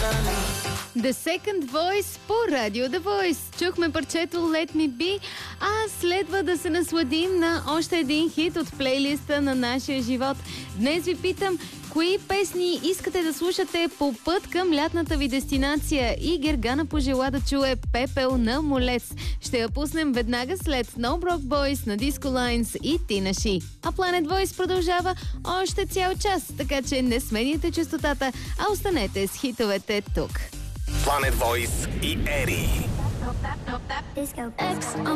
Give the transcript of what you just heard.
The Second Voice по Радио The Voice. Чухме парчето Let Me Be, а следва да се насладим на още един хит от плейлиста на нашия живот. Днес ви питам, кои песни искате да слушате по път към лятната ви дестинация? И Гергана пожела да чуе Пепел на Молец. Ще я пуснем веднага след No Broke Boys на Disco Lines и Тина Ши. А Planet Voice продължава още цял час, така че не сменяйте честотата, а останете с хитовете тук. Planet Voice и Ери.